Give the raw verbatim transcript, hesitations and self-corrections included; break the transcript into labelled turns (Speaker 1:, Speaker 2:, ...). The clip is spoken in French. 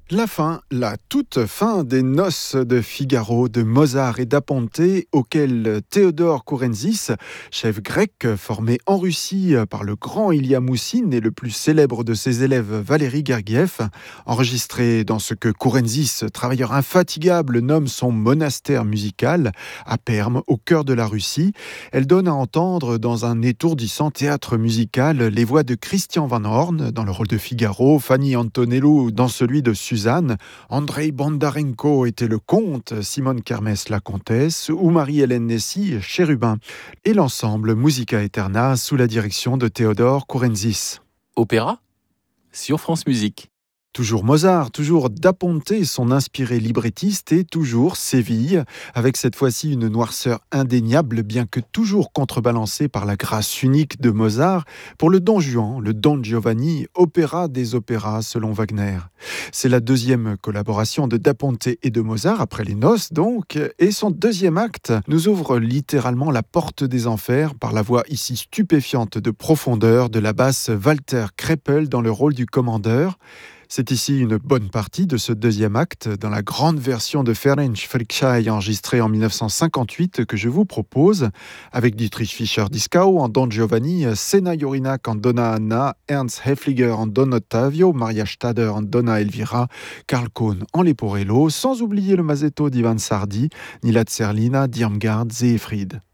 Speaker 1: La fin, la toute fin des noces de Figaro de Mozart et d'A Ponte, auquel Théodore Kourenzis, chef grec formé en Russie par le grand Ilya Moussine et le plus célèbre de ses élèves Valéry Gergiev, enregistré dans ce que Kourenzis, travailleur infatigable, nomme son monastère musical, à Perm, au cœur de la Russie. Elle donne à entendre dans un étourdissant théâtre musical les voix de Christian Van Horn dans le rôle de Figaro, Fanny Antonello dans celui de Suzanne, Andrei Bondarenko était le comte, Simone Kermès la comtesse ou Marie-Hélène Nessy chérubin. Et l'ensemble Musica Eterna sous la direction de Théodore Kourenzis.
Speaker 2: Opéra sur France Musique.
Speaker 1: Toujours Mozart, toujours Da Ponte, son inspiré librettiste, et toujours Séville, avec cette fois-ci une noirceur indéniable, bien que toujours contrebalancée par la grâce unique de Mozart, pour le Don Juan, le Don Giovanni, opéra des opéras selon Wagner. C'est la deuxième collaboration de Da Ponte et de Mozart, après les noces donc, et son deuxième acte nous ouvre littéralement la porte des enfers par la voix ici stupéfiante de profondeur de la basse Walter Kreppel dans le rôle du commandeur. C'est ici une bonne partie de ce deuxième acte dans la grande version de Ferenc Fricsay enregistrée en dix-neuf cent cinquante-huit que je vous propose, avec Dietrich Fischer-Dieskau en Don Giovanni, Sena Jorinak en Donna Anna, Ernst Häfliger en Don Ottavio, Maria Stader en Donna Elvira, Karl Kohn en Leporello, sans oublier le mazzetto d'Ivan Sardi, ni la Zerlina d'Irmgard Seefried.